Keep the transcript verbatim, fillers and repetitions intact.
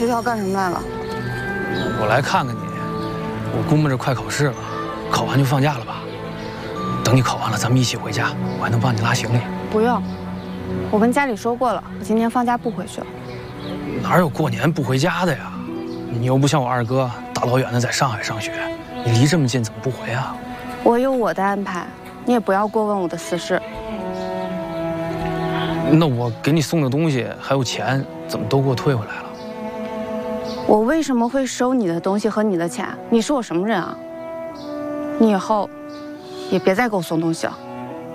学校干什么来了？ 我来看看你。我估摸着快考试了，考完就放假了吧？等你考完了，咱们一起回家，我还能帮你拉行李。 不用，我跟家里说过了，我今年放假不回去了。 哪有过年不回家的呀？你又不像我二哥，大老远的在上海上学，你离这么近，怎么不回啊？ 我有我的安排，你也不要过问我的私事。 那我给你送的东西还有钱，怎么都给我退回来了？ 我为什么会收你的东西和你的钱？你是我什么人啊？你以后也别再给我送东西了。